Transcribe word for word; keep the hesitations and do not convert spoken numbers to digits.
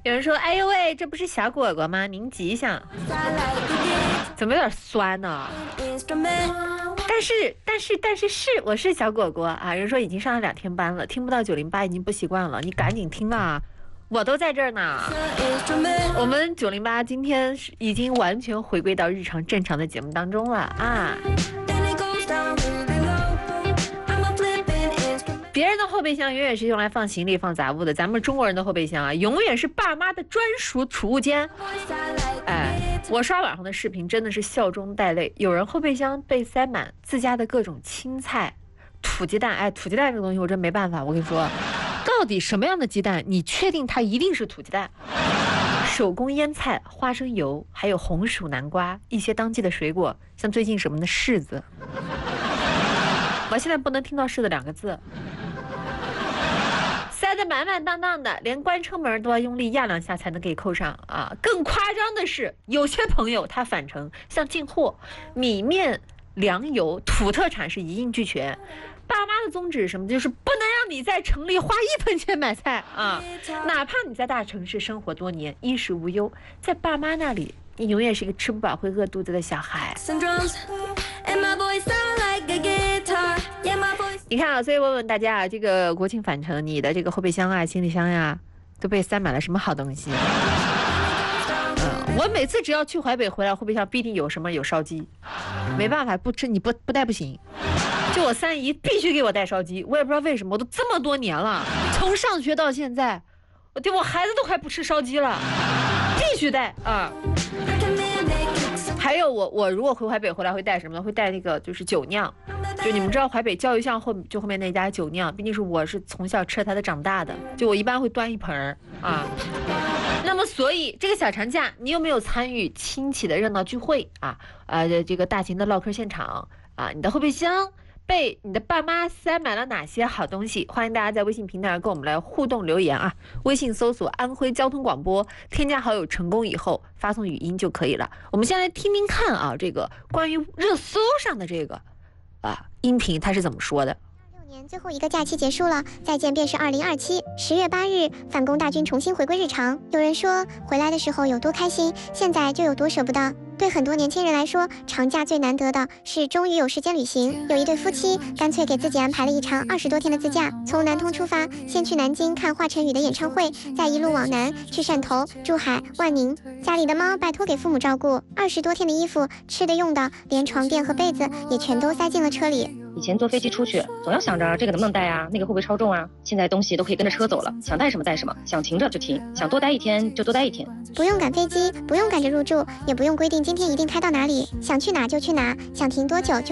有人说，哎呦喂，这不是小果果吗？您吉祥。怎么有点酸呢？但是但是但是是我是小果果啊！人说已经上了两天班了，听不到九零八已经不习惯了，你赶紧听啊！我都在这儿呢。我们九零八今天已经完全回归到日常正常的节目当中了啊！别人的后备箱永远是用来放行李、放杂物的，咱们中国人的后备箱啊，永远是爸妈的专属储物间。哎，我刷网上的视频真的是笑中带泪，有人后备箱被塞满自家的各种青菜、土鸡蛋。哎，土鸡蛋这个东西我真没办法，我跟你说，到底什么样的鸡蛋，你确定它一定是土鸡蛋？手工腌菜、花生油，还有红薯、南瓜，一些当季的水果，像最近什么的柿子。我现在不能听到柿子两个字。塞得满满当当的，连关车门都要用力压两下才能给扣上啊！更夸张的是，有些朋友他返程像进货，米面粮油土特产是一应俱全。爸妈的宗旨什么，就是不能让你在城里花一分钱买菜啊！哪怕你在大城市生活多年，衣食无忧，在爸妈那里，你永远是一个吃不饱会饿肚子的小孩。你看啊，所以问问大家啊，这个国庆返程，你的这个后备箱啊、行李箱呀，都被塞满了什么好东西？嗯，我每次只要去淮北回来，后备箱必定有什么有烧鸡，没办法，不吃你不不带不行。就我三姨必须给我带烧鸡，我也不知道为什么，我都这么多年了，从上学到现在，我对我孩子都快不吃烧鸡了，必须带啊。还有我我如果回淮北回来会带什么呢？会带那个就是酒酿，就你们知道淮北教育巷后就后面那家酒酿，毕竟是我是从小吃它的长大的，就我一般会端一盆儿啊。那么所以这个小长假，你有没有参与亲戚的热闹聚会啊？呃，这个大型的唠嗑现场啊，你的后备箱被你的爸妈塞满了哪些好东西？欢迎大家在微信平台上跟我们来互动留言啊！微信搜索安徽交通广播，添加好友成功以后发送语音就可以了。我们先来听听看啊，这个关于热搜上的这个啊音频它是怎么说的。 年最后一个假期结束了，再见便是二零二七。十月八日，反攻大军重新回归日常。有人说，回来的时候有多开心，现在就有多舍不得。对很多年轻人来说，长假最难得的是终于有时间旅行。有一对夫妻干脆给自己安排了一场二十多天的自驾，从南通出发，先去南京看华晨宇的演唱会，再一路往南去汕头、珠海、万宁。家里的猫拜托给父母照顾，二十多天的衣服、吃的用的，连床垫和被子也全都塞进了车里。 以前坐飞机出去，总要想着这个能不能带啊，那个会不会超重啊？现在东西都可以跟着车走了，想带什么带什么，想停着就停，想多待一天就多待一天。 不用赶飞机，不用赶着入住，也不用规定今天一定开到哪里，想去哪就去哪，想停多久就